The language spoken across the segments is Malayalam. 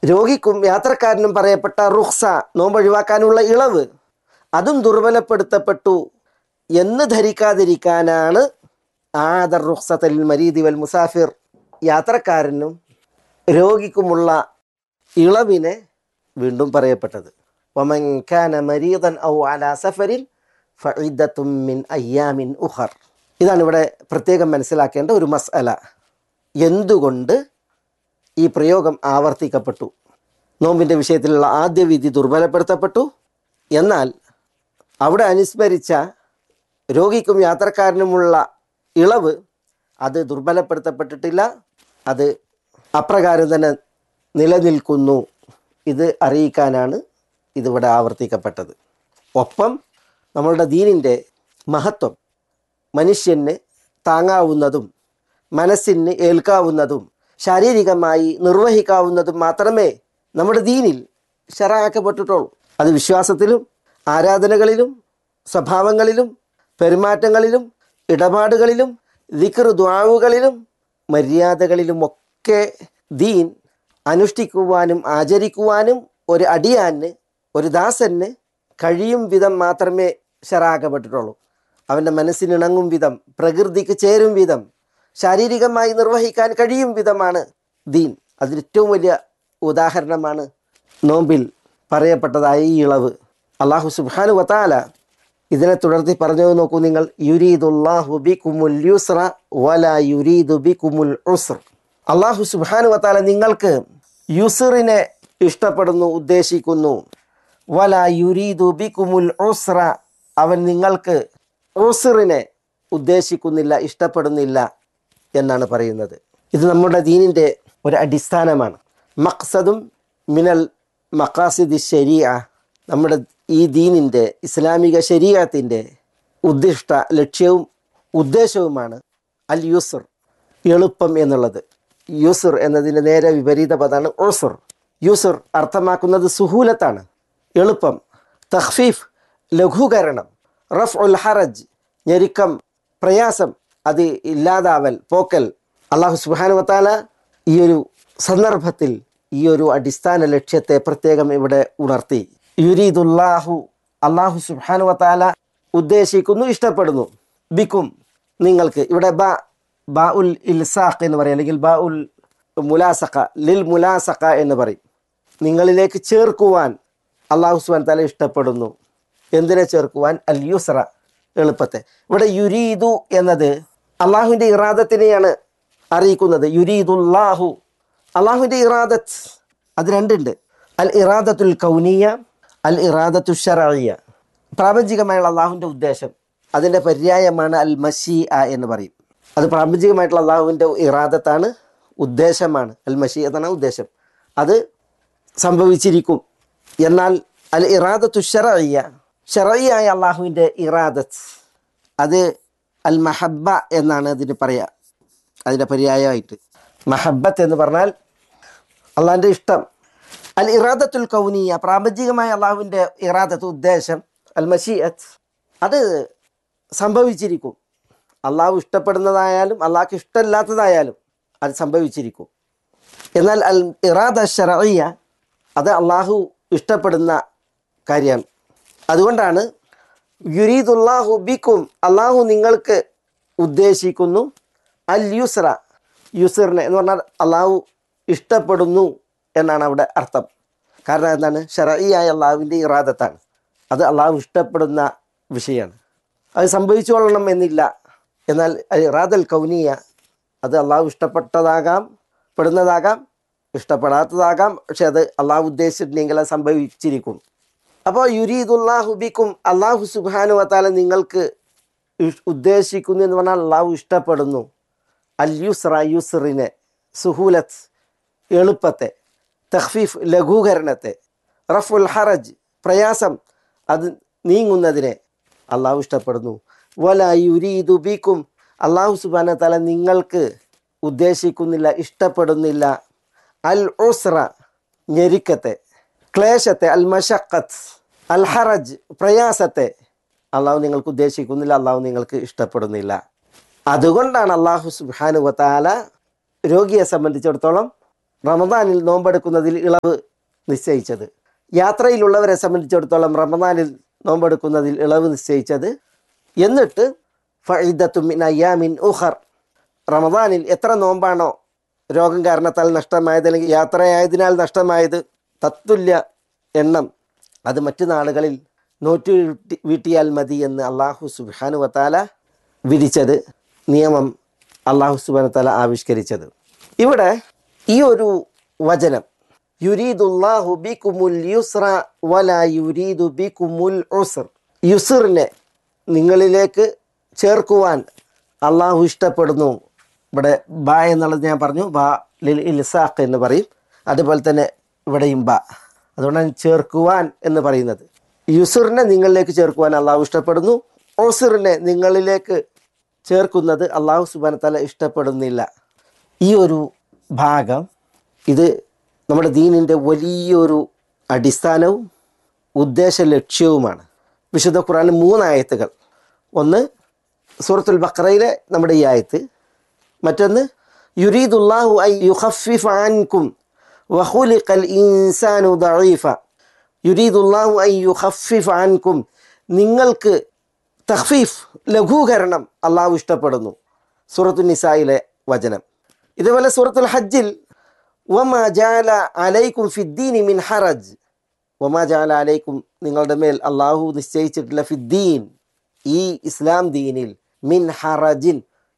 രോഗിക്കും യാത്രക്കാരനും പറയപ്പെട്ട റുഖ്സ, നോമ്പ് ഒഴിവാക്കാനുള്ള ഇളവ്, അതും ദുർബലപ്പെടുത്തപ്പെട്ടു എന്ന് ധരിക്കാതിരിക്കാനാണ് ആദർ റുഖ്സത്തൽ മരീദി വൽ മുസാഫിർ, യാത്രക്കാരനും രോഗിക്കുമുള്ള ഇളവിനെ വീണ്ടും പറയപ്പെട്ടത്. വമൻ കാന മരീദൻ ഔ അലാ സഫരിൻ ഫഇദ്ദത്തും മിൻ അയ്യാമിൻ ഉഖർ. ഇതാണ് ഇവിടെ പ്രത്യേകം മനസ്സിലാക്കേണ്ട ഒരു മസ്അല. എന്തുകൊണ്ട് ഈ പ്രയോഗം ആവർത്തിക്കപ്പെട്ടു? നോമ്പിൻ്റെ വിഷയത്തിലുള്ള ആദ്യ വിധി ദുർബലപ്പെടുത്തപ്പെട്ടു. എന്നാൽ അവിടെ അനുസ്മരിച്ച രോഗിക്കും യാത്രക്കാരനുമുള്ള ഇളവ് അത് ദുർബലപ്പെടുത്തപ്പെട്ടിട്ടില്ല, അത് അപ്രകാരം തന്നെ നിലനിൽക്കുന്നു. ഇത് അറിയിക്കാനാണ് ഇതിവിടെ ആവർത്തിക്കപ്പെട്ടത്. ഒപ്പം നമ്മളുടെ ദീനിൻ്റെ മഹത്വം മനുഷ്യന് താങ്ങാവുന്നതും മനസ്സിന് ഏൽക്കാവുന്നതും ശാരീരികമായി നിർവഹിക്കാവുന്നതും മാത്രമേ നമ്മുടെ ദീനിൽ ശറഅക്കപ്പെട്ടിട്ടുള്ളൂ. അത് വിശ്വാസത്തിലും ആരാധനകളിലും സ്വഭാവങ്ങളിലും പെരുമാറ്റങ്ങളിലും ഇടപാടുകളിലും ദിക്ർ ദുആകളിലും മര്യാദകളിലുമൊക്കെ ദീൻ അനുഷ്ഠിക്കുവാനും ആചരിക്കുവാനും ഒരു അടിയാന്, ഒരു ദാസന് കഴിയും വിധം മാത്രമേ ശറഅക്കപ്പെട്ടിട്ടുള്ളൂ. അവൻ്റെ മനസ്സിനിണങ്ങും വിധം, പ്രകൃതിക്ക് ചേരും വിധം, ശാരീരികമായി നിർവഹിക്കാൻ കഴിയും വിധമാണ് ദീൻ. അതിന് ഏറ്റവും വലിയ ഉദാഹരണമാണ് നോമ്പിൽ പറയപ്പെട്ടതായ ഈ ഇളവ്. അല്ലാഹു സുബ്ഹാനഹു വ തആല ഇതിനെ തുടർത്തി പറഞ്ഞു നോക്കൂ നിങ്ങൾ, യുരീദുല്ലാഹു ബികുമുൽ യുസ്ര വലാ യുരീദു ബികുമുൽ ഉസ്ർ. അല്ലാഹു സുബ്ഹാനഹു വ തആല നിങ്ങൾക്ക് യുസ്റിനെ ഇഷ്ടപ്പെടുന്നു, ഉദ്ദേശിക്കുന്നു. വലാ യുരീദു ബികുമുൽ ഉസ്ര, അവൻ നിങ്ങൾക്ക് ഉസ്റിനെ ഉദ്ദേശിക്കുന്നില്ല, ഇഷ്ടപ്പെടുന്നില്ല എന്നാണ് പറയുന്നത്. ഇത് നമ്മുടെ ദീനിൻ്റെ ഒരു അടിസ്ഥാനമാണ്. മഖ്സദും മിനൽ മഖാസിദി ശരീഅ, നമ്മുടെ ഈ ദീനിൻ്റെ ഇസ്ലാമിക ശരീഅത്തിൻ്റെ ഉദ്ദിഷ്ട ലക്ഷ്യവും ഉദ്ദേശവുമാണ് അൽ യുസ്ർ, എളുപ്പം എന്നുള്ളത്. യുസ്ർ എന്നതിൻ്റെ നേരെ വിപരീത പദമാണ് ഉസ്ർ. യുസ്ർ അർത്ഥമാക്കുന്നത് സുഹൂലത്താണ്, എളുപ്പം. തഖ്ഫീഫ് ലഘൂകരണം, റഫ്ഉൽ ഹറജ് ഞെരുക്കം, പ്രയാസം അത് ഇല്ലാതാവൽ, പോക്കൽ. അല്ലാഹു സുബ്ഹാനഹു വ തആല ഈ ഒരു സന്ദർഭത്തിൽ ഈ ഒരു അടിസ്ഥാന ലക്ഷ്യത്തെ പ്രത്യേകം ഇവിടെ ഉണർത്തി. യുരീദുല്ലാഹു, അല്ലാഹു സുബ്ഹാനഹു വ തആല ഉദ്ദേശിക്കുന്നു, ഇഷ്ടപ്പെടുന്നു. ബിക്കും, നിങ്ങൾക്ക്. ഇവിടെ ബാ ഉൽ ഇൽസാഖ് എന്ന് പറയും, അല്ലെങ്കിൽ ബാ ഉൽ മുലാസഖ, ലിൽ മുലാസഖ എന്ന് പറയും. നിങ്ങളിലേക്ക് ചേർക്കുവാൻ അല്ലാഹു സുബ്ഹാനഹു വ തആല ഇഷ്ടപ്പെടുന്നു. എന്തിനെ ചേർക്കുവാൻ? അൽ യുസ്ര, എളുപ്പത്തെ. ഇവിടെ യുരീദു എന്നത് അള്ളാഹുവിൻ്റെ ഇറാദത്തിനെയാണ് അറിയിക്കുന്നത്. യുരീദുല്ലാഹു, അള്ളാഹുവിൻ്റെ ഇറാദത്ത്, അത് രണ്ടുണ്ട്. അൽ ഇറാദത്തുൽ കൗനിയ, അൽ ഇറാദത്തു ശറഇയ്യ. പ്രാപഞ്ചികമായുള്ള അള്ളാഹുവിൻ്റെ ഉദ്ദേശം, അതിൻ്റെ പര്യായമാണ് അൽ മശീഅ എന്ന് പറയും. അത് പ്രാപഞ്ചികമായിട്ടുള്ള അള്ളാഹുവിൻ്റെ ഇറാദത്താണ്, ഉദ്ദേശമാണ്. അൽ മശീഅ എന്നാണ് ഉദ്ദേശം, അത് സംഭവിച്ചിരിക്കും. എന്നാൽ അൽ ഇറാദത്തു ശറഇയ്യ, ശറഇയായ അള്ളാഹുവിൻ്റെ ഇറാദത്ത്, അത് അൽ മഹബ്ബ എന്നാണ് അതിന് പറയുക, അതിൻ്റെ പര്യായമായിട്ട്. മഹബ്ബത്ത് എന്ന് പറഞ്ഞാൽ അള്ളാഹിൻ്റെ ഇഷ്ടം. അൽ ഇറാദത്തുൽ കൗനിയ, പ്രാപഞ്ചികമായ അള്ളാഹുവിൻ്റെ ഇറാദത്ത്, ഉദ്ദേശം, അൽ മശീഅത്ത്, അത് സംഭവിച്ചിരിക്കും. അള്ളാഹു ഇഷ്ടപ്പെടുന്നതായാലും അള്ളാഹ്ക്ക് ഇഷ്ടമില്ലാത്തതായാലും അത് സംഭവിച്ചിരിക്കും. എന്നാൽ അൽ ഇറാദ ശറഇയ്യ, അത് അള്ളാഹു ഇഷ്ടപ്പെടുന്ന കാര്യമാണ്. അതുകൊണ്ടാണ് യുരീദുല്ലാഹു ബിക്കും, അള്ളാഹു നിങ്ങൾക്ക് ഉദ്ദേശിക്കുന്നു, അൽ യുസ്ര, യുസ്റിനെ എന്ന് പറഞ്ഞാൽ അള്ളാഹു ഇഷ്ടപ്പെടുന്നു എന്നാണ് അവിടെ അർത്ഥം. കാരണം എന്താണ്? ശറഇയായ അള്ളാഹുവിൻ്റെ ഇറാദത്താണ്, അത് അള്ളാഹു ഇഷ്ടപ്പെടുന്ന വിഷയമാണ്. അത് സംഭവിച്ചുകൊള്ളണം എന്നില്ല. എന്നാൽ ഇറാദൽ കൗനിയ, അത് അള്ളാഹു ഇഷ്ടപ്പെട്ടതാകാം, പെടുന്നതാകാം, ഇഷ്ടപ്പെടാത്തതാകാം. പക്ഷെ അത് അള്ളാഹു ഉദ്ദേശിച്ചിട്ടുണ്ടെങ്കിൽ അത് സംഭവിച്ചിരിക്കും. അപ്പോൾ യുരീദുല്ലാഹു ബിക്കും, അള്ളാഹു സുബ്ഹാനഹു വ തആല നിങ്ങൾക്ക് ഉദ്ദേശിക്കുന്നു എന്ന് പറഞ്ഞാൽ അള്ളാഹു ഇഷ്ടപ്പെടുന്നു. അൽ യുസ്ര, യുസ്റിനെ, സുഹൂലത്ത്, എളുപ്പത്തെ, തഖ്ഫീഫ്, ലഘൂകരണത്തെ, റഫ്ഉൽ ഹറജ്, പ്രയാസം, അത് നീങ്ങുന്നതിനെ അള്ളാഹു ഇഷ്ടപ്പെടുന്നു. വലാ യുരീദു ബിക്കും, അള്ളാഹു സുബ്ഹാനഹു വ തആല നിങ്ങൾക്ക് ഉദ്ദേശിക്കുന്നില്ല, ഇഷ്ടപ്പെടുന്നില്ല. അൽ ഉസ്ര, ഞെരുക്കത്തെ, ക്ലേശത്തെ, അൽ മശഖത്ത്, അൽ ഹറജ്, പ്രയാസത്തെ അള്ളാഹു നിങ്ങൾക്ക് ഉദ്ദേശിക്കുന്നില്ല, അള്ളാഹു നിങ്ങൾക്ക് ഇഷ്ടപ്പെടുന്നില്ല. അതുകൊണ്ടാണ് അള്ളാഹു സുബ്ഹാനഹു വ തആല രോഗിയെ സംബന്ധിച്ചിടത്തോളം റമദാനിൽ നോമ്പെടുക്കുന്നതിൽ ഇളവ് നിശ്ചയിച്ചത്. യാത്രയിലുള്ളവരെ സംബന്ധിച്ചിടത്തോളം റമദാനിൽ നോമ്പെടുക്കുന്നതിൽ ഇളവ് നിശ്ചയിച്ചത്. എന്നിട്ട് ഫഇദത്തു മിൻ അയ്യാമിൻ ഉഖർ, റമദാനിൽ എത്ര നോമ്പാണോ രോഗം കാരണത്താൽ നഷ്ടമായത് അല്ലെങ്കിൽ യാത്രയായതിനാൽ നഷ്ടമായത്, തത്തുല്യ എണ്ണം അത് മറ്റു നാളുകളിൽ നോറ്റ് വീട്ടിയാൽ മതി എന്ന് അള്ളാഹു സുബ്ഹാനഹു വ തആല വിധിച്ചത്, നിയമം അള്ളാഹു സുബ്ഹാനഹു വ തആല ആവിഷ്കരിച്ചത്. ഇവിടെ ഈ ഒരു വചനം യുരീദുല്ലാഹു ബികുമുൽ യുസ്ര വലാ യുരീദു ബികുമുൽ ഉസ്ർ, യുസ്റിനെ നിങ്ങളിലേക്ക് ചേർക്കുവാൻ അള്ളാഹു ഇഷ്ടപ്പെടുന്നു. ഇവിടെ ബ എന്നുള്ളത് ഞാൻ പറഞ്ഞു, ബ ലിൽ ഇൽസാഖ് എന്ന് പറയും. അതുപോലെ തന്നെ ഇവിടെയും ബ, അതുകൊണ്ടാണ് ചേർക്കുവാൻ എന്ന് പറയുന്നത്. യുസ്റിനെ നിങ്ങളിലേക്ക് ചേർക്കുവാൻ അള്ളാഹു ഇഷ്ടപ്പെടുന്നു, ഉസ്റിനെ നിങ്ങളിലേക്ക് ചേർക്കുന്നത് അള്ളാഹു സുബ്ഹാനഹു വ തആല ഇഷ്ടപ്പെടുന്നില്ല. ഈ ഒരു ഭാഗം ഇത് നമ്മുടെ ദീനിൻ്റെ വലിയൊരു അടിസ്ഥാനവും ഉദ്ദേശ ലക്ഷ്യവുമാണ്. വിശുദ്ധ ഖുർആനിൽ 3 ആയത്തുകൾ, ഒന്ന് സൂറത്തുൽ ബഖറയിലെ നമ്മുടെ ഈ ആയത്ത്, മറ്റൊന്ന് യുരീദുല്ലാഹു അൻ യുഖഫിഫ അൻകും വഖുലിഖൽ ഇൻസാനു ദഈഫ, യുരീദുല്ലാഹു അൻ യുഖഫിഫ അൻകും, നിങ്ങൾക്ക് തഖ്ഫീഫ് ലഘൂകരണം അള്ളാഹു ഇഷ്ടപ്പെടുന്നു. സൂറത്തുൽ നിസായിലെ വചനം. ഇതുപോലെ സൂറത്തുൽ ഹജ്ജിൽ വമാ ജഅല അലൈക്കും ഫിദ്ദീനി മിൻ ഹറജ്, വമാ ജഅല അലൈക്കും നിങ്ങളുടെ മേൽ അള്ളാഹു നിശ്ചയിച്ചിട്ടില്ല ഫിദ്ദീൻ ഈ ഇസ്ലാം ദീനിൽ മിൻ ഹറജിൻ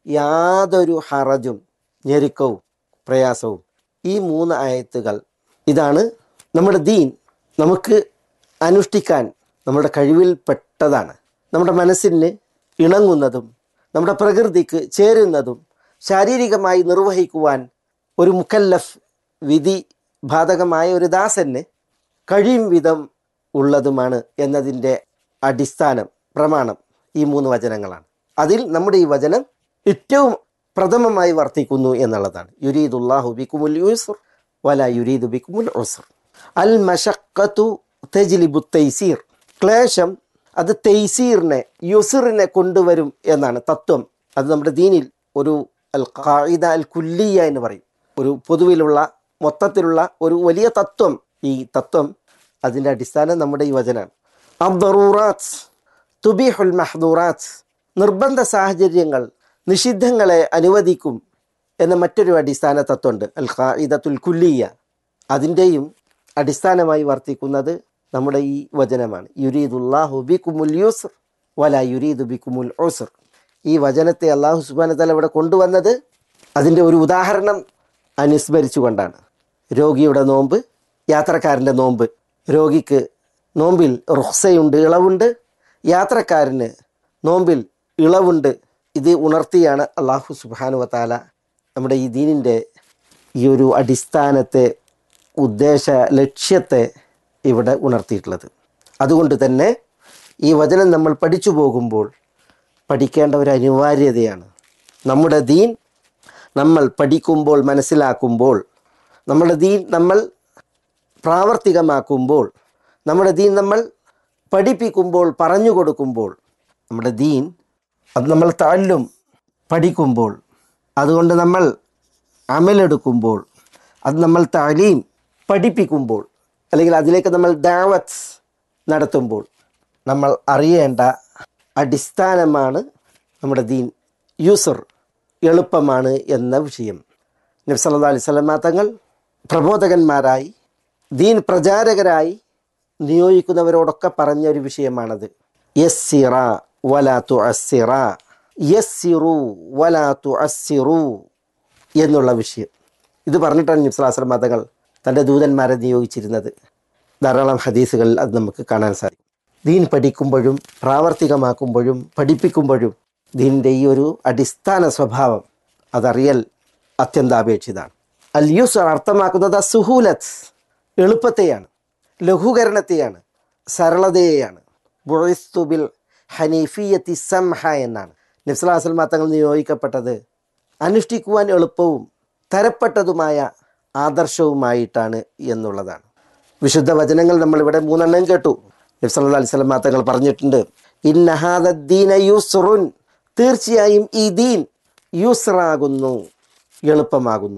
യാതൊരു ഹറജും ഞെരുക്കവും പ്രയാസവും. ഈ 3 ആയത്തുകൾ ഇതാണ് നമ്മുടെ ദീൻ നമുക്ക് അനുഷ്ഠിക്കാൻ നമ്മുടെ കഴിവിൽ പെട്ടതാണ്. നമ്മുടെ മനസ്സിന് ഇണങ്ങുന്നതും നമ്മുടെ പ്രകൃതിക്ക് ചേരുന്നതും ശാരീരികമായി നിർവഹിക്കുവാൻ ഒരു മുക്കല്ലഫ് വിധി ബാധകമായ ഒരു ദാസന് കഴിയും വിധം ഉള്ളതുമാണ് എന്നതിൻ്റെ അടിസ്ഥാനം പ്രമാണം ഈ 3 വചനങ്ങളാണ്. അതിൽ നമ്മുടെ ഈ വചനം ഏറ്റവും പ്രഥമമായി വർത്തിക്കുന്നു എന്നുള്ളതാണ്. യുരീദുല്ലാഹു ബികുമുൽ യുസ്ർ വലാ യുരീദു ബികുമുൽ ഉസ്ർ. അൽ മശഖ്ഖതു തജ്ലിബു തൈസീർ, ക്ലേശം അത് തൈസീറിനെ യുസ്റിനെ കൊണ്ടുവരും എന്നാണ് തത്വം. അത് നമ്മുടെ ദീനിൽ ഒരു അൽ ഖാഇദ അൽ കുല്ലിയ എന്ന് പറയും, ഒരു പൊതുവിലുള്ള മൊത്തത്തിലുള്ള ഒരു വലിയ തത്വം. ഈ തത്വം അതിൻ്റെ അടിസ്ഥാനം നമ്മുടെ ഈ വചനമാണ്. അദ്ദറൂറാത്ത് തുബീഹുൽ മഹ്ദൂറാത്ത്, നിർബന്ധ സാഹചര്യങ്ങൾ നിഷിദ്ധങ്ങളെ അനുവദിക്കും എന്ന മറ്റൊരു അടിസ്ഥാന തത്വമുണ്ട്, അൽ ഖാഇദത്തുൽ കുല്ലിയ. അതിൻ്റെയും അടിസ്ഥാനമായി വർത്തിക്കുന്നത് നമ്മുടെ ഈ വചനമാണ്. യുരീദുല്ലാഹു ബികുമുൽ യുസ്ർ വലാ യുരീദു ബികുമുൽ ഉസ്ർ. ഈ വചനത്തെ അല്ലാഹു സുബ്ഹാനഹു വ തആല ഇവിടെ കൊണ്ടുവന്നത് അതിൻ്റെ ഒരു ഉദാഹരണം അനുസ്മരിച്ചുകൊണ്ടാണ്. രോഗിയുടെ നോമ്പ്, യാത്രക്കാരൻ്റെ നോമ്പ്. രോഗിക്ക് നോമ്പിൽ റുഖ്സയുണ്ട്, ഇളവുണ്ട്. യാത്രക്കാരന് നോമ്പിൽ ഇളവുണ്ട്. ഇത് ഉണർത്തിയാണ് അല്ലാഹു സുബ്ഹാനഹു വ തആല നമ്മുടെ ഈ ദീനിൻ്റെ ഈ ഒരു അടിസ്ഥാനത്തെ, ഉദ്ദേശ ലക്ഷ്യത്തെ ഇവിടെ ഉണർത്തിയിട്ടുള്ളത്. അതുകൊണ്ട് തന്നെ ഈ വചനം നമ്മൾ പഠിച്ചു പോകുമ്പോൾ പഠിക്കേണ്ട ഒരു അനിവാര്യതയാണ്. നമ്മുടെ ദീൻ നമ്മൾ പഠിക്കുമ്പോൾ, മനസ്സിലാക്കുമ്പോൾ, നമ്മുടെ ദീൻ നമ്മൾ പ്രാവർത്തികമാക്കുമ്പോൾ, നമ്മുടെ ദീൻ നമ്മൾ പഠിപ്പിക്കുമ്പോൾ, പറഞ്ഞു കൊടുക്കുമ്പോൾ, നമ്മുടെ ദീൻ അത് നമ്മൾ തഅല്ലും പഠിക്കുമ്പോൾ, അതുകൊണ്ട് നമ്മൾ അമലെടുക്കുമ്പോൾ, അത് നമ്മൾ തഅലീം പഠിപ്പിക്കുമ്പോൾ, അല്ലെങ്കിൽ അതിലേക്ക് നമ്മൾ ദഅവത്ത് നടത്തുമ്പോൾ നമ്മൾ അറിയേണ്ട അടിസ്ഥാനമാണ് നമ്മുടെ ദീൻ യുസ്ർ, എളുപ്പമാണ് എന്ന വിഷയം. നബി സല്ലല്ലാഹു അലൈഹി വസല്ലം തങ്ങൾ പ്രബോധകന്മാരായി ദീൻ പ്രചാരകരായി നിയോഗിക്കുന്നവരോടൊക്കെ പറഞ്ഞൊരു വിഷയമാണത്. യസ്സിറ വലാ തുഅസ്സിറ, യസ്സിറു വലാ തുഅസ്സിറു എന്നുള്ള വിഷയം. ഇത് പറഞ്ഞിട്ടാണ് നബി സല്ലല്ലാഹു അലൈഹി വസല്ലം തങ്ങൾ തൻ്റെ ദൂതന്മാരെ നിയോഗിച്ചിരുന്നത്. ധാരാളം ഹദീസുകളിൽ അത് നമുക്ക് കാണാൻ സാധിക്കും. ദീൻ പഠിക്കുമ്പോഴും പ്രാവർത്തികമാക്കുമ്പോഴും പഠിപ്പിക്കുമ്പോഴും ദീനിൻ്റെ ഈ ഒരു അടിസ്ഥാന സ്വഭാവം അതറിയൽ അത്യന്താപേക്ഷിതമാണ്. അൽ യുസ്ർ അർത്ഥമാക്കുന്നത് സുഹൂലത്ത്, എളുപ്പത്തെയാണ്, ലഘൂകരണത്തെയാണ്, സരളതയെയാണ്. ബുഇസ്തു ബിൽ ഹനീഫിയത്തി സംഹ എന്നാണ് നബി സല്ലല്ലാഹു അലൈഹി വസല്ലം തങ്ങൾ നിയോഗിക്കപ്പെട്ടത്. അനുഷ്ഠിക്കുവാൻ എളുപ്പവും തരപ്പെട്ടതുമായ ആദർശവുമായിട്ടാണ് എന്നുള്ളതാണ്. വിശുദ്ധ വചനങ്ങൾ നമ്മളിവിടെ 3 എണ്ണം കേട്ടു. നബി സല്ലല്ലാഹു അലൈഹി വസല്ലം തങ്ങൾ പറഞ്ഞിട്ടുണ്ട്, ഇന്ന ഹാദദ്ദീന യുസ്റുൻ, തീർച്ചയായും ഈ ദീൻ യുസ്റാകുന്നു, എളുപ്പമാകുന്നു.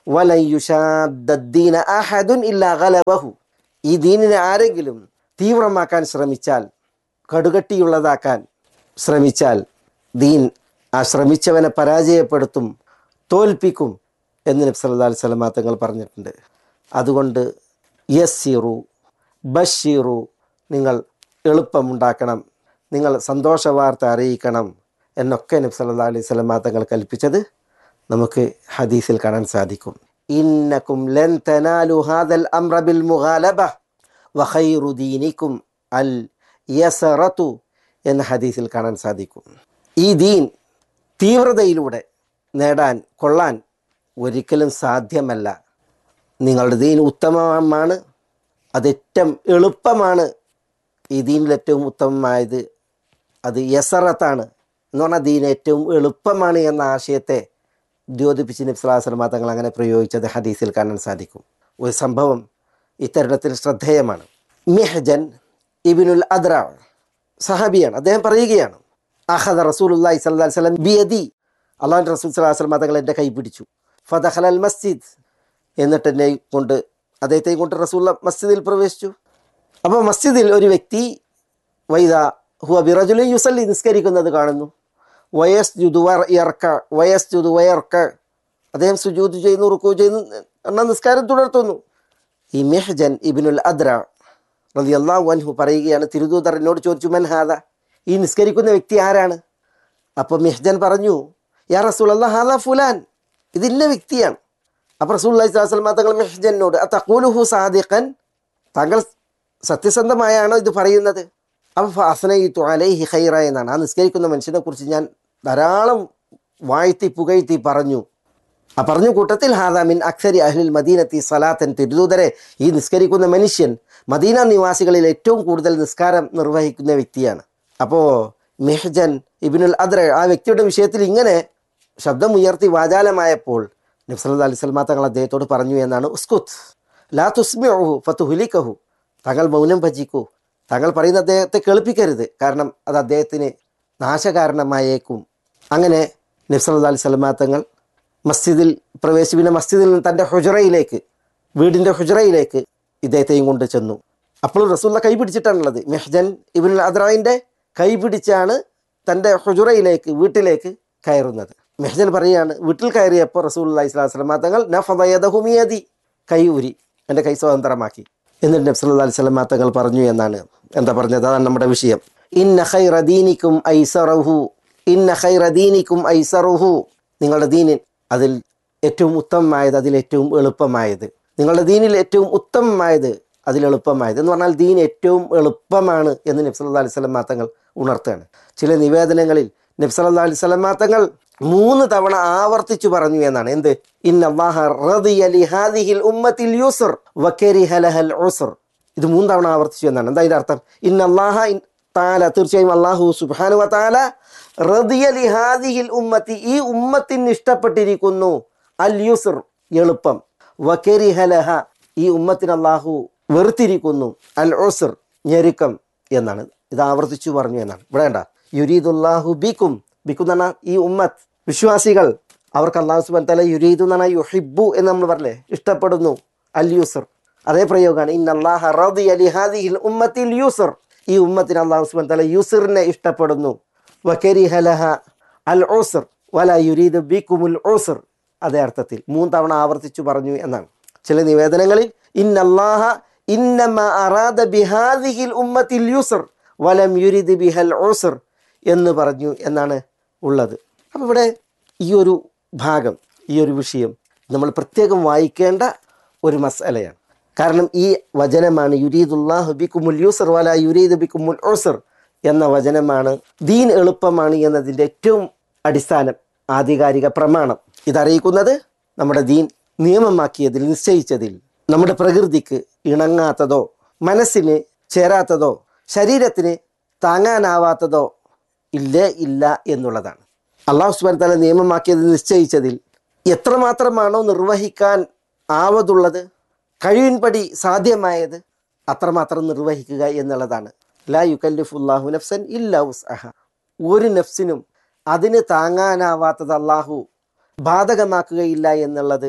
വലൻ യുശാദ്ദദ്ദീന അഹദുൻ ഇല്ലാ ഗലബഹു. ഈ ദീനിനെ ആരെങ്കിലും തീവ്രമാക്കാൻ ശ്രമിച്ചാൽ, കടുകട്ടിയുള്ളതാക്കാൻ ശ്രമിച്ചാൽ, ദീൻ ആ ശ്രമിച്ചവനെ പരാജയപ്പെടുത്തും, തോൽപ്പിക്കും എന്ന് നബി സല്ലല്ലാഹു അലൈഹി വസല്ലം തങ്ങൾ പറഞ്ഞിട്ടുണ്ട്. അതുകൊണ്ട് യസ്സിറു ബഷീറു, നിങ്ങൾ എളുപ്പമുണ്ടാക്കണം, നിങ്ങൾ സന്തോഷ വാർത്ത അറിയിക്കണം എന്നൊക്കെ നബി സല്ലല്ലാഹു അലൈഹി വസല്ലം തങ്ങൾ കൽപ്പിച്ചത് നമുക്ക് ഹദീസിൽ കാണാൻ സാധിക്കും. ഇന്നകും ലൻ തനാലു ഹാദൽ അംറ ബിൽ മുഗാലബ വഖൈറു ദീനിക്കും അൽ യസറതു എന്ന ഹദീസിൽ കാണാൻ സാധിക്കും. ഈ ദീൻ തീവ്രതയിലൂടെ നേടാൻ കൊള്ളാൻ ഒരിക്കലും സാധ്യമല്ല. നിങ്ങളുടെ ദീൻ ഉത്തമമാണ്, അതേറ്റവും എളുപ്പമാണ്. ഈ ദീനിൽ ഏറ്റവും ഉത്തമമായത് അത് യസറത്താണ് എന്ന് പറഞ്ഞാൽ ദീൻ ഏറ്റവും എളുപ്പമാണ് എന്ന ആശയത്തെ ദ്യോതിപ്പിച്ച് നബി സല്ലല്ലാഹു അലൈഹി വസല്ലം തങ്ങൾ അങ്ങനെ പ്രയോഗിച്ചത് ഹദീസിൽ കാണാൻ സാധിക്കും. ഒരു സംഭവം ഇത്തരണത്തിൽ ശ്രദ്ധേയമാണ്. മിഹ്ജൻ ഇബ്നുൽ അദ്റഅ സഹാബിയാണ്. അദ്ദേഹം പറയുകയാണ്, അഖദ റസൂലുള്ളാഹി സ്വല്ലല്ലാഹു അലൈഹി വസല്ലം ബിയദി, അല്ലാഹുവിൻ്റെ റസൂൽ സ്വല്ലല്ലാഹു അലൈഹി വസല്ലം തങ്ങൾ എൻ്റെ കൈ പിടിച്ചു. ഫദഖലൽ മസ്ജിദ്, എന്നിട്ട് അദ്ദേഹത്തെയും കൊണ്ട് റസൂൽ മസ്ജിദിൽ പ്രവേശിച്ചു. അപ്പോൾ മസ്ജിദിൽ ഒരു വ്യക്തി വൈദാ ഹുവ ബിറജുലിൻ യുസല്ലി, നിസ്കരിക്കുന്നത് കാണുന്നു. വയസ്ജുദു വയർക, അദ്ദേഹം സുജൂദ് ചെയ്യുന്നു, റുക്കൂ ചെയ്യുന്നു, എന്നാൽ നിസ്കാരം തുടർത്തുന്നു. ഈ മിഹ്ജൻ ഇബ്നുൽ അദ്റഅ റളിയല്ലാഹു അൻഹു പറയുകയാണ്, തിരുദൂതർ എന്നോട് ചോദിച്ചു, മൻ ഹാദ, ഈ നിസ്കരിക്കുന്ന വ്യക്തി ആരാണ്? അപ്പോൾ മിഹ്ജൻ പറഞ്ഞു, യാ റസൂലല്ലാഹ് ഹാദാ ഫുലാൻ, ഇത് ഇന്ന വ്യക്തിയാണ്. അപ്പോൾ റസൂലുള്ളാഹി സ്വല്ലല്ലാഹു അലൈഹി വസല്ലം തങ്ങൾ മിഹ്ജനോട്, അതഖൂലുഹു സാദിഖൻ, താങ്കൾ സത്യസന്ധമായാണോ ഇത് പറയുന്നത്? അപ്പോൾ ഫഅസ്നൈതു അലൈഹി ഖൈറ എന്നാണ്, ആ നിസ്കരിക്കുന്ന മനുഷ്യനെ കുറിച്ച് ഞാൻ ധാരാളം വാഴ്ത്തി പുകഴ്ത്തി പറഞ്ഞു. ആ പറഞ്ഞ കൂട്ടത്തിൽ ഹാദാ മിൻ അക്സരി അഹ്ലിൽ മദീനത്തി സലാത്തൻ, തിരുദൂതരെ ഈ നിസ്കരിക്കുന്ന മനുഷ്യൻ മദീന നിവാസികളിൽ ഏറ്റവും കൂടുതൽ നിസ്കാരം നിർവഹിക്കുന്ന വ്യക്തിയാണ്. അപ്പോൾ മിഹ്ജൻ ഇബ്നുൽ അദ്റഅ ആ വ്യക്തിയുടെ വിഷയത്തിൽ ഇങ്ങനെ ശബ്ദമുയർത്തി വാചാലമായപ്പോൾ നബി സല്ലല്ലാഹു അലൈഹി വസല്ലം തങ്ങൾ അദ്ദേഹത്തോട് പറഞ്ഞു എന്നാണ്, ഉസ്കുത്ത് ലാ തുസ്മിഉഹു ഫതുഹ്ലികഹു, താങ്കൾ മൗനം ഭജിക്കൂ, താങ്കൾ പറയുന്ന അദ്ദേഹത്തെ കേൾപ്പിക്കരുത്, കാരണം അത് അദ്ദേഹത്തിന് നാശകാരണമായേക്കും. അങ്ങനെ നബി സല്ലല്ലാഹു അലൈഹി വസല്ലം തങ്ങൾ മസ്ജിദിൽ പ്രവേശിച്ച് പിന്നെ മസ്ജിദിൽ നിന്ന് തൻ്റെ ഹുജറയിലേക്ക്, വീടിൻ്റെ ഹുജറയിലേക്ക് ഇദ്ദേഹത്തെയും കൊണ്ട് ചെന്നു. അപ്പോൾ റസൂലുള്ള കൈ പിടിച്ചിട്ടാണുള്ളത്. മിഹ്ജൻ ഇബ്നുൽ അദ്റഇൻ്റെ കൈ പിടിച്ചാണ് തൻ്റെ ഹുജറയിലേക്ക്, വീട്ടിലേക്ക് കയറുന്നത്. മിഹ്ജൻ പറയുകയാണ്, വീട്ടിൽ കയറിയപ്പോൾ റസൂലുള്ളാഹി സ്വല്ലല്ലാഹു അലൈഹി വസല്ലം തങ്ങൾ നഫദ യദഹു മിയദി, കൈ ഊരി, എൻ്റെ കൈ സ്വതന്ത്രമാക്കി. എന്നിട്ട് നബി സല്ലല്ലാഹു അലൈഹി വസല്ലം തങ്ങൾ പറഞ്ഞു എന്നാണ്, എന്താ പറഞ്ഞത്, അതാണ് നമ്മുടെ വിഷയം. ഇന്ന ഖൈറ ദീനിക്കും ഐസറഹു, ഇന്ന ഖൈറ ദീനിക്കും ഐസറുഹു, നിങ്ങളുടെ ദീനിൽ അതിൽ ഏറ്റവും ഉത്തമമായത്, അതിലേറ്റവും എളുപ്പമായത്, നിങ്ങളുടെ ദീനിൽ ഏറ്റവും ഉത്തമമായത്, അതിലെളുപ്പമായത് എന്ന് പറഞ്ഞാൽ ദീൻ ഏറ്റവും എളുപ്പമാണ് എന്ന് നബി സല്ലല്ലാഹു അലൈഹി വസല്ലം തങ്ങൾ ഉണർത്തുകയാണ്. ചില നിവേദനങ്ങളിൽ നബി സല്ലല്ലാഹു അലൈഹി വസല്ലം തങ്ങൾ 3 തവണ ആവർത്തിച്ചു പറഞ്ഞു എന്നാണ്. എന്ത്? ഇന്നല്ലാഹ റദിയ ലിഹാദിഹിൽ ഉമ്മത്തിൽ യുസ്ർ വകരിഹ ലഹൽ ഉസ്ർ, ഇത് 3 തവണ ആവർത്തിച്ചു എന്നാണ്. എന്താ ഇതിൻ്റെ അർത്ഥം? ഇന്നല്ലാഹ തആല, തീർച്ചയായും അല്ലാഹു സുബ്ഹാനഹു വ തആല, റദിയ ലിഹാദിഹിൽ ഉമ്മത്തി, ഈ ഉമ്മത്തിന് ഇഷ്ടപ്പെട്ടിരിക്കുന്നു, അൽ യുസ്ർ എളുപ്പം, വകരിഹ ലഹ, ഈ ഉമ്മത്തിന് അല്ലാഹു വെറുത്തിരിക്കുന്നു, അൽ ഉസ്ർ ഞെരുക്കം എന്നാണ്. ഇത് ആവർത്തിച്ചു പറഞ്ഞു എന്നാണ്. ഇവിടെ വേണ്ട, യുരീദുല്ലാഹു ബിക്കും, ബിക്കും എന്ന് പറഞ്ഞാൽ ഈ ഉമ്മത്ത്, വിശ്വാസികൾ, അവർക്ക് അല്ലാഹു സുബ്ഹാനഹു വ തആല യുരീദു എന്ന് പറഞ്ഞാൽ യുഹിബ്ബു എന്ന് നമ്മൾ പറഞ്ഞില്ലേ, ഇഷ്ടപ്പെടുന്നു, അൽ യുസ്ർ, അതേ പ്രയോഗമാണ്. ഇന്നല്ലാഹ റദിയ ലിഹാദിഹിൽ ഉമ്മത്തിൽ യുസ്ർ, ഈ ഉമ്മത്തിന് അല്ലാഹു സുബ്ഹാനഹു വ തആല യുസ്റിനെ ഇഷ്ടപ്പെടുന്നു, വകരിഹ ലഹ അൽ ഉസ്ർ വലാ യുരീദു ബിക്കുമുൽ ഉസ്ർ, അതേ അർത്ഥത്തിൽ 3 തവണ ആവർത്തിച്ചു പറഞ്ഞു എന്നാണ്. ചില നിവേദനങ്ങളിൽ ഇന്നല്ലാഹ ഇന്നമാ അറാദ ബിഹാദിഹിൽ ഉമ്മത്തിൽ യുസ്ർ വലം യുരിദ് ബിഹൽ ഉസ്ർ എന്ന് പറഞ്ഞു എന്നാണ് ഉള്ളത്. അപ്പോൾ ഇവിടെ ഈ ഒരു ഭാഗം, ഈ ഒരു വിഷയം നമ്മൾ പ്രത്യേകം വായിക്കേണ്ട ഒരു മസ്അലയാണ്. കാരണം ഈ വചനമാണ് യുരീദുല്ലാഹു ബിക്കുമുൽ യുസ്ർ വലാ യുരീദു ബിക്കുമുൽ ഉസ്ർ എന്ന വചനമാണ് ദീൻ എളുപ്പമാണ് എന്നതിൻ്റെ ഏറ്റവും അടിസ്ഥാനം, ആധികാരിക പ്രമാണം. ഇതറിയിക്കുന്നത് നമ്മുടെ ദീൻ നിയമമാക്കിയതിൽ, നിശ്ചയിച്ചതിൽ നമ്മുടെ പ്രകൃതിക്ക് ഇണങ്ങാത്തതോ മനസ്സിന് ചേരാത്തതോ ശരീരത്തിന് താങ്ങാനാവാത്തതോ ഇല്ല എന്നുള്ളതാണ്. അല്ലാഹു സുബ്ഹാനഹു വ തആല നിയമമാക്കിയതിൽ, നിശ്ചയിച്ചതിൽ എത്രമാത്രമാണോ നിർവഹിക്കാൻ ആവതുള്ളത്, കഴിവിൻപടി സാധ്യമായത് അത്രമാത്രം നിർവഹിക്കുക എന്നുള്ളതാണ്. ലാ യുകല്ലിഫുല്ലാഹു നഫ്സൻ ഇല്ലാ വുസ്അഹ, ഒരു നഫ്സിനും അതിന് താങ്ങാനാവാത്തത് അല്ലാഹു ബാധകമാക്കുകയില്ല എന്നുള്ളത്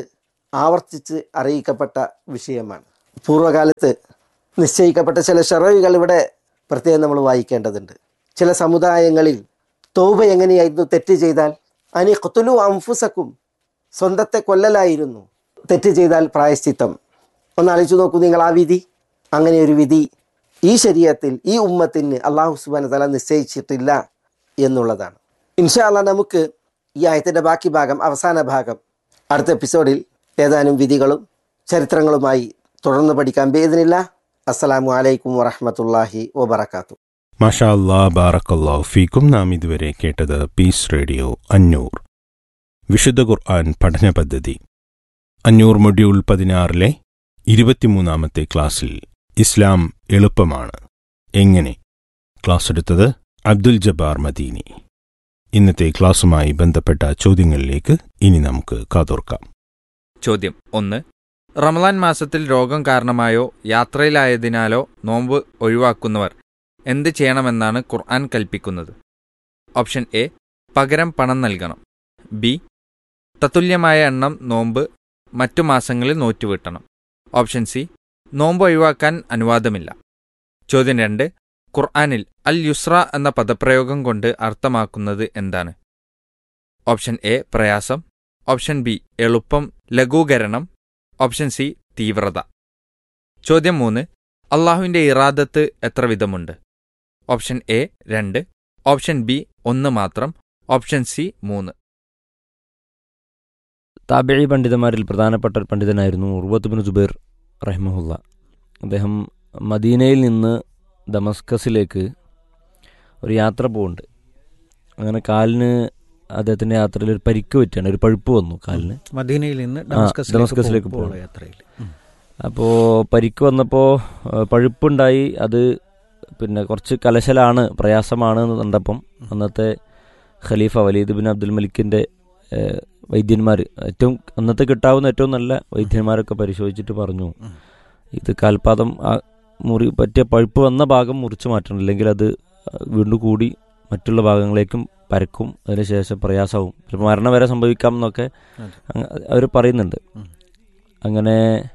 ആവർത്തിച്ച് അറിയിക്കപ്പെട്ട വിഷയമാണ്. പൂർവ്വകാലത്ത് നിശ്ചയിക്കപ്പെട്ട ചില ശറഉകൾ ഇവിടെ പ്രത്യേകം നമ്മൾ വായിക്കേണ്ടതുണ്ട്. ചില സമുദായങ്ങളിൽ തൗബ എങ്ങനെയായിരുന്നു? തെറ്റ് ചെയ്താൽ അനി ഖുതുലു അൻഫുസക്കും, സ്വന്തത്തെ കൊല്ലലായിരുന്നു. തെറ്റ് ചെയ്താൽ പ്രായശ്ചിത്തം. ഒന്ന് ആലോചിച്ച് നോക്കൂ നിങ്ങൾ ആ വിധി. അങ്ങനെ ഒരു വിധി ഈ ശരീഅത്തിൽ ഈ ഉമ്മത്തിന് അല്ലാഹു സുബ്ഹാനഹു വ തആല നിശ്ചയിച്ചിട്ടില്ല എന്നുള്ളതാണ്. ഇൻഷാ അല്ലാഹ് നമുക്ക് ഈ ആയത്തിൻ്റെ ബാക്കി ഭാഗം, അവസാന ഭാഗം, അടുത്ത എപ്പിസോഡിൽ ഏതാനും വിധികളും ചരിത്രങ്ങളുമായി തുടർന്ന് പഠിക്കാൻ ബിഇദ്നില്ലാഹ്. അസ്സലാമു അലൈക്കും വറഹ്മത്തുള്ളാഹി വബറകാതുഹു. മാഷാ അല്ലാഹ്, ബാറക്കല്ലാഹു ഫീക്കും. നാം ഇതുവരെ കേട്ടത് പീസ് റേഡിയോ അന്നൂർ വിശുദ്ധ ഖുർആൻ പഠന പദ്ധതി. അന്നൂർ മൊഡ്യൂൾ 16 23-ാമത്തെ ക്ലാസ്സിൽ ഇസ്ലാം എളുപ്പമാണ് എങ്ങനെ? ക്ലാസ് എടുത്തത് അബ്ദുൽ ജബ്ബാർ മദീനി. ഇന്നത്തെ ക്ലാസുമായി ബന്ധപ്പെട്ട ചോദ്യങ്ങളിലേക്ക് ഇനി നമുക്ക് കാതോർക്കാം. ചോദ്യം 1. റമളാൻ മാസത്തിൽ രോഗം കാരണമായോ യാത്രയിലായതിനാലോ നോമ്പ് ഒഴിവാക്കുന്നവർ എന്ത് ചെയ്യണമെന്നാണ് ഖുർആൻ കൽപ്പിക്കുന്നത്? ഓപ്ഷൻ എ, പകരം പണം നൽകണം. ബി, തത്തുല്യമായ എണ്ണം നോമ്പ് മറ്റു മാസങ്ങളിൽ നോറ്റുവീട്ടണം. ഓപ്ഷൻ സി, നോമ്പ് ഒഴിവാക്കാൻ അനുവാദമില്ല. ചോദ്യം 2. ഖുർആനിൽ അൽ യുസ്ര എന്ന പദപ്രയോഗം കൊണ്ട് അർത്ഥമാക്കുന്നത് എന്താണ്? ഓപ്ഷൻ എ, പ്രയാസം. ഓപ്ഷൻ ബി, എളുപ്പം, ലഘൂകരണം. ഓപ്ഷൻ സി, തീവ്രത. ചോദ്യം 3. അള്ളാഹുവിൻ്റെ ഇറാദത്ത് എത്ര വിധമുണ്ട്? ഓപ്ഷൻ എ 2, ഓപ്ഷൻ ബി 1 മാത്രം, ഓപ്ഷൻ സി 3. താബിഈ പണ്ഡിതന്മാരിൽ പ്രധാനപ്പെട്ട ഒരു പണ്ഡിതനായിരുന്നു ഉർവത്ത് ബിൻ സുബൈർ റഹിമഹുല്ല. അദ്ദേഹം മദീനയിൽ നിന്ന് ദമസ്കസിലേക്ക് ഒരു യാത്ര പോകുന്നുണ്ട്. അങ്ങനെ കാലിന് അദ്ദേഹത്തിൻ്റെ യാത്രയിൽ ഒരു പരിക്ക് പറ്റിയാണ്, ഒരു പഴുപ്പ് വന്നു കാലിന്. മദീനയിൽ നിന്ന് ദമസ്കസിലേക്ക് പോകുന്ന യാത്രയിൽ. അപ്പോൾ പരിക്ക് വന്നപ്പോൾ പഴുപ്പുണ്ടായി. അത് പിന്നെ കുറച്ച് കലശലാണ്, പ്രയാസമാണ് എന്ന് കണ്ടപ്പം അന്നത്തെ ഖലീഫ വലീദ് ബിൻ അബ്ദുൽ മലിക്കിൻ്റെ വൈദ്യന്മാർ, ഏറ്റവും അന്നത്തെ കിട്ടാവുന്ന ഏറ്റവും നല്ല വൈദ്യന്മാരൊക്കെ പരിശോധിച്ചിട്ട് പറഞ്ഞു, ഇത് കാൽപാദം പറ്റിയ പഴുപ്പ് വന്ന ഭാഗം മുറിച്ച് മാറ്റണം, അല്ലെങ്കിൽ അത് വീണ്ടും കൂടി മറ്റുള്ള ഭാഗങ്ങളിലേക്കും പരക്കും, അതിനുശേഷം പ്രയാസവും, മരണം വരെ സംഭവിക്കാം എന്നൊക്കെ അവർ പറയുന്നുണ്ട്. അങ്ങനെ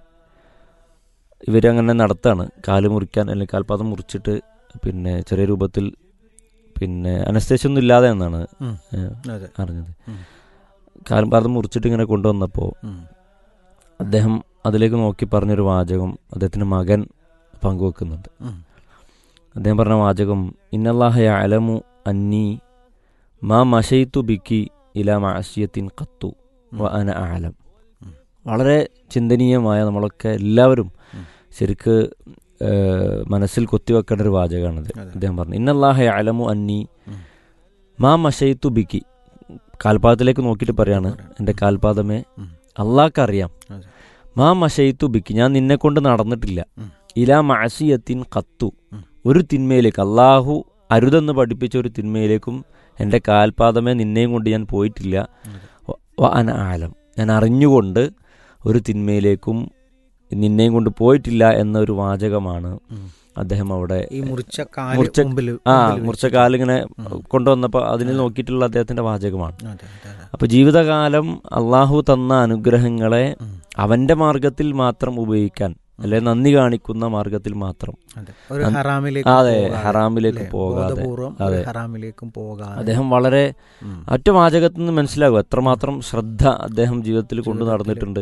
ഇവരങ്ങനെ നടത്താണ്, കാല് മുറിക്കാൻ അല്ലെങ്കിൽ കാൽപാദം മുറിച്ചിട്ട് പിന്നെ ചെറിയ രൂപത്തിൽ പിന്നെ അനസ്തേഷ്യ ഒന്നും ഇല്ലാതെ എന്നാണ് അറിഞ്ഞത്. കാൽപാദം മുറിച്ചിട്ട് ഇങ്ങനെ കൊണ്ടുവന്നപ്പോൾ അദ്ദേഹം അതിലേക്ക് നോക്കി പറഞ്ഞൊരു വാചകം അദ്ദേഹത്തിൻ്റെ മകൻ പങ്കുവെക്കുന്നുണ്ട്. അദ്ദേഹം പറഞ്ഞ വാചകം, ഇന്നല്ലാഹ യഅലമു അന്നി മാ മശൈതു ബിക്കി ഇലാ മഅസിയത്തിൻ ഖത്തു വ അന അഅലം. വളരെ ചിന്തനീയമായ, നമ്മളൊക്കെ എല്ലാവരും ശരിക്ക് മനസ്സിൽ കൊത്തിവെക്കേണ്ട ഒരു വാചകമാണത്. അദ്ദേഹം പറഞ്ഞു, ഇന്നല്ലാഹ യഅലമു അന്നി മാ മശൈതു ബിക്കി, കാൽപാദത്തിലേക്ക് നോക്കിയിട്ട് പറയാണ്, എൻ്റെ കാൽപാദമേ അള്ളാഹ്ക്കറിയാം, മാ മശൈതു ബിക്കി, ഞാൻ നിന്നെ കൊണ്ട് നടന്നിട്ടില്ല, ഇലാ മഅസിയത്തിൻ ഖത്തു, ഒരു തിന്മയിലേക്ക്, അള്ളാഹു അരുതെന്ന് പഠിപ്പിച്ച ഒരു തിന്മയിലേക്കും എൻ്റെ കാൽപാദമേ നിന്നെയും കൊണ്ട് ഞാൻ പോയിട്ടില്ല. വ അന അഅലം, ഞാൻ അറിഞ്ഞുകൊണ്ട് ഒരു തിന്മയിലേക്കും നിന്നെയും കൊണ്ട് പോയിട്ടില്ല എന്നൊരു വാചകമാണ് അദ്ദേഹം അവിടെ മുറിച്ച കാലിങ്ങനെ കൊണ്ടുവന്നപ്പോൾ അതിന് നോക്കിയിട്ടുള്ള അദ്ദേഹത്തിന്റെ വാചകമാണ്. അപ്പൊ ജീവിതകാലം അള്ളാഹു തന്ന അനുഗ്രഹങ്ങളെ അവന്റെ മാർഗത്തിൽ മാത്രം ഉപയോഗിക്കാൻ, അല്ലെ നന്ദി കാണിക്കുന്ന മാർഗത്തിൽ മാത്രം, അതെ, ഹറാമിലേക്ക് പോകാതെ, അതെ, അദ്ദേഹം വളരെ ഒറ്റ വാചകത്തിൽ നിന്ന് മനസ്സിലാകും എത്രമാത്രം ശ്രദ്ധ അദ്ദേഹം ജീവിതത്തിൽ കൊണ്ടു നടന്നിട്ടുണ്ട്.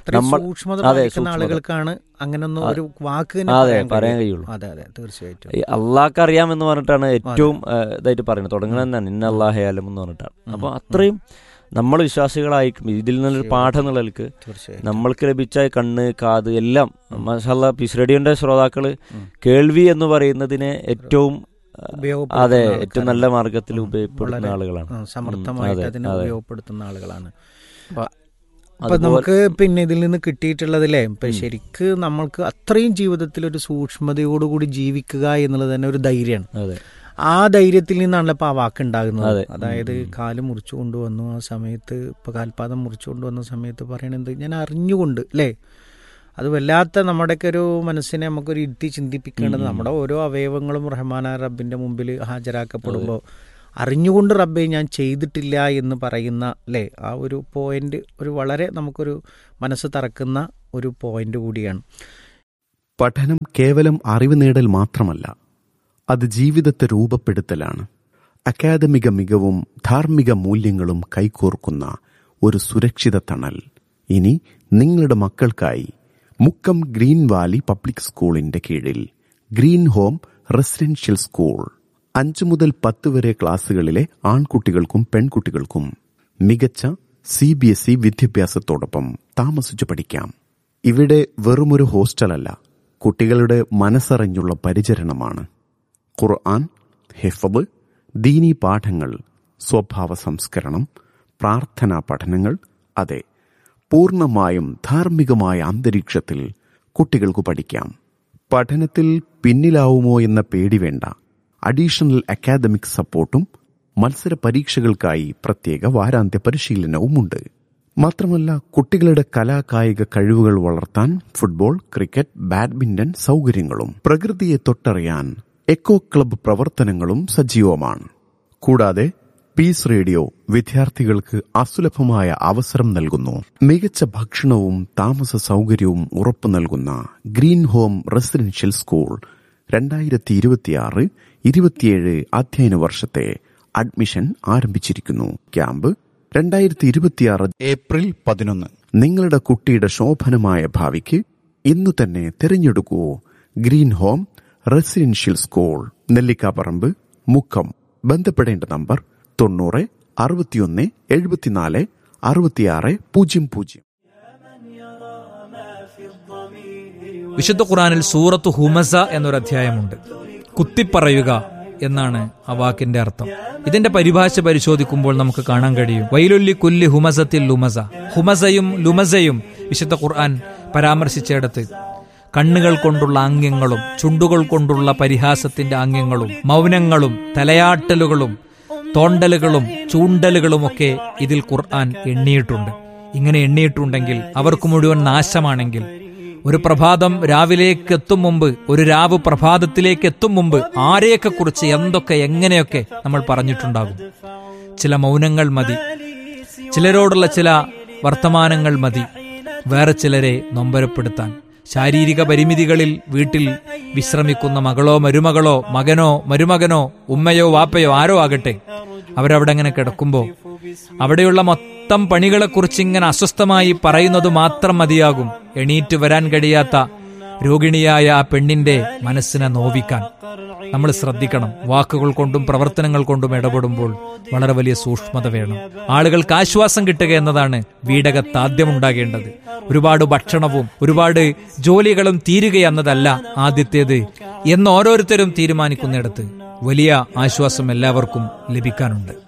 ആളുകൾക്കാണ് അങ്ങനൊന്നും ഒരു വാക്ക് പറയാൻ കഴിയുള്ളൂ. തീർച്ചയായിട്ടും അള്ളാഹ്ക്ക് അറിയാമെന്ന് പറഞ്ഞിട്ടാണ് ഏറ്റവും ഇതായിട്ട് പറയുന്നത്, തുടങ്ങുന്നത് തന്നെ ഇന്ന അല്ലാഹ യഅലം എന്ന് പറഞ്ഞിട്ടാണ്. അപ്പൊ അത്രയും നമ്മൾ വിശ്വാസികളായിരിക്കും ഇതിൽ നിന്നൊരു പാഠം നിലനിൽക്ക് നമ്മൾക്ക് ലഭിച്ച കണ്ണ്, കാത് എല്ലാം മാഷാഅല്ലാഹ് പീസ് റേഡിയോന്റെ ശ്രോതാക്കള് കേൾവി എന്ന് പറയുന്നതിനെ ഏറ്റവും, അതെ, ഏറ്റവും നല്ല മാർഗത്തിൽ ഉപയോഗപ്പെടുത്തുന്ന ആളുകളാണ്, സമർത്ഥമായിട്ട് അതിനെ ഉപയോഗപ്പെടുത്തുന്ന ആളുകളാണ്. അപ്പൊ നമുക്ക് പിന്നെ ഇതിൽ നിന്ന് കിട്ടിയിട്ടുള്ളതില്ലേ, ഇപ്പൊ ശരിക്ക് നമ്മൾക്ക് അത്രയും ജീവിതത്തിൽ ഒരു സൂക്ഷ്മതയോടുകൂടി ജീവിക്കുക എന്നുള്ളത് തന്നെ ഒരു ധൈര്യമാണ്. അതെ, ആ ധൈര്യത്തിൽ നിന്നാണല്ലോ ഇപ്പൊ ആ വാക്കുണ്ടാകുന്നത്. അതായത് കാല് മുറിച്ചു കൊണ്ടുവന്നു ആ സമയത്ത്, ഇപ്പൊ കാൽപാദം മുറിച്ചു കൊണ്ടുവന്ന സമയത്ത് പറയണത് ഞാൻ അറിഞ്ഞുകൊണ്ട്, അല്ലേ, അത് വല്ലാത്ത നമ്മുടെയൊക്കെ ഒരു മനസ്സിനെ നമുക്കൊരു ഇരുത്തി ചിന്തിപ്പിക്കേണ്ടത്. നമ്മുടെ ഓരോ അവയവങ്ങളും റഹ്മാനായ റബ്ബിന്റെ മുമ്പിൽ ഹാജരാക്കപ്പെടുമ്പോൾ അറിഞ്ഞുകൊണ്ട് റബ്ബേ ഞാൻ ചെയ്തിട്ടില്ല എന്ന് പറയുന്ന അല്ലേ, ആ ഒരു പോയിന്റ് ഒരു വളരെ നമുക്കൊരു മനസ്സ് തറക്കുന്ന ഒരു പോയിന്റ് കൂടിയാണ്. പഠനം കേവലം അറിവ് നേടൽ മാത്രമല്ല, അത് ജീവിതത്തെ രൂപപ്പെടുത്തലാണ്. അക്കാദമിക മികവും ധാർമ്മിക മൂല്യങ്ങളും കൈകോർക്കുന്ന ഒരു സുരക്ഷിത തണൽ ഇനി നിങ്ങളുടെ മക്കൾക്കായി മുക്കം ഗ്രീൻ വാലി പബ്ലിക് സ്കൂളിന്റെ കീഴിൽ ഗ്രീൻ ഹോം റെസിഡൻഷ്യൽ സ്കൂൾ. 5 മുതൽ 10 വരെ ക്ലാസുകളിലെ ആൺകുട്ടികൾക്കും പെൺകുട്ടികൾക്കും മികച്ച CBSE വിദ്യാഭ്യാസത്തോടൊപ്പം താമസിച്ചു പഠിക്കാം. ഇവിടെ വെറുമൊരു ഹോസ്റ്റലല്ല, കുട്ടികളുടെ മനസ്സറിഞ്ഞുള്ള പരിചരണമാണ്. ഖുർആൻ, ഹിഫ്ള്, ദീനീ പാഠങ്ങൾ, സ്വഭാവ സംസ്കരണം, പ്രാർത്ഥനാ പഠനങ്ങൾ, അതെ, പൂർണ്ണമായും ധാർമ്മികമായ അന്തരീക്ഷത്തിൽ കുട്ടികൾക്ക് പഠിക്കാം. പഠനത്തിൽ പിന്നിലാവുമോ എന്ന പേടി വേണ്ട. അഡീഷണൽ അക്കാദമിക് സപ്പോർട്ടും മത്സര പരീക്ഷകൾക്കായി പ്രത്യേക വാരാന്ത്യ പരിശീലനവുമുണ്ട്. മാത്രമല്ല, കുട്ടികളുടെ കലാകായിക കഴിവുകൾ വളർത്താൻ ഫുട്ബോൾ, ക്രിക്കറ്റ്, ബാഡ്മിന്റൺ സൗകര്യങ്ങളും പ്രകൃതിയെ തൊട്ടറിയാൻ എക്കോ ക്ലബ്ബ് പ്രവർത്തനങ്ങളും സജീവമാണ്. കൂടാതെ പീസ് റേഡിയോ വിദ്യാർത്ഥികൾക്ക് അസുലഭമായ അവസരം നൽകുന്നു. മികച്ച ഭക്ഷണവും താമസ സൗകര്യവും ഉറപ്പു നൽകുന്ന ഗ്രീൻ ഹോം റെസിഡൻഷ്യൽ സ്കൂൾ 2026-27 അധ്യയന വർഷത്തെ അഡ്മിഷൻ ആരംഭിച്ചിരിക്കുന്നു. Camp 2026 April 11. നിങ്ങളുടെ കുട്ടിയുടെ ശോഭനമായ ഭാവിക്ക് ഇന്നു തന്നെ തിരഞ്ഞെടുക്കൂ green home residential school, Nellikkaparamba, Mukkam. ബന്ധപ്പെടേണ്ട നമ്പർ 90 61 74 66 00. വിശുദ്ധ ഖുർആനിൽ സൂറത്ത് ഹുമസ എന്നൊരു അധ്യായമുണ്ട്. കുത്തിപ്പറയുക എന്നാണ് ആ വാക്കിന്റെ അർത്ഥം. ഇതിന്റെ പരിഭാഷ പരിശോധിക്കുമ്പോൾ നമുക്ക് കാണാൻ കഴിയും, വൈലുല്ലി കുല്ലി ഹുമസത്തിൽ ലുമസ. ഹുമസയും ലുമസയും വിശുദ്ധ ഖുർആൻ പരാമർശിച്ചിടത്ത് കണ്ണുകൾ കൊണ്ടുള്ള ആംഗ്യങ്ങളും ചുണ്ടുകൾ കൊണ്ടുള്ള പരിഹാസത്തിന്റെ ആംഗ്യങ്ങളും മൗനങ്ങളും തലയാട്ടലുകളും തോണ്ടലുകളും ചൂണ്ടലുകളുമൊക്കെ ഇതിൽ ഖുർആൻ എണ്ണിയിട്ടുണ്ട്. ഇങ്ങനെ എണ്ണിയിട്ടുണ്ടെങ്കിൽ അവർക്ക് മുഴുവൻ നാശമാണെങ്കിൽ, ഒരു പ്രഭാതം രാവിലേക്ക് എത്തും മുമ്പ്, ഒരു രാവ് പ്രഭാതത്തിലേക്ക് എത്തും മുമ്പ് ആരെയൊക്കെ കുറിച്ച് എന്തൊക്കെ എങ്ങനെയൊക്കെ നമ്മൾ പറഞ്ഞിട്ടുണ്ടാകും. ചില മൗനങ്ങൾ മതി, ചിലരോടുള്ള ചില വർത്തമാനങ്ങൾ മതി വേറെ ചിലരെ നൊമ്പരപ്പെടുത്താൻ. ശാരീരിക പരിമിതികളിൽ വീട്ടിൽ വിശ്രമിക്കുന്ന മകളോ മരുമകളോ മകനോ മരുമകനോ ഉമ്മയോ വാപ്പയോ ആരോ ആകട്ടെ, അവരവിടെ അങ്ങനെ കിടക്കുമ്പോൾ അവിടെയുള്ള മൊത്തം പണികളെക്കുറിച്ച് ഇങ്ങനെ അസ്വസ്ഥമായി പറയുന്നത് മാത്രം മതിയാകും എണീറ്റ് വരാൻ കഴിയാത്ത രോഗിണിയായ ആ പെണ്ണിന്റെ മനസ്സിനെ നോവിക്കാൻ. നമ്മൾ ശ്രദ്ധിക്കണം, വാക്കുകൾ കൊണ്ടും പ്രവർത്തനങ്ങൾ കൊണ്ടും ഇടപെടുമ്പോൾ വളരെ വലിയ സൂക്ഷ്മത വേണം. ആളുകൾക്ക് ആശ്വാസം കിട്ടുക എന്നതാണ് വീടകത്ത് ആദ്യം ഉണ്ടാകേണ്ടത്. ഒരുപാട് ഭക്ഷണവും ഒരുപാട് ജോലികളും തീരുകയെന്നതല്ല ആദ്യത്തേത് എന്ന് ഓരോരുത്തരും തീരുമാനിക്കുന്നിടത്ത് വലിയ ആശ്വാസം എല്ലാവർക്കും ലഭിക്കാനുണ്ട്.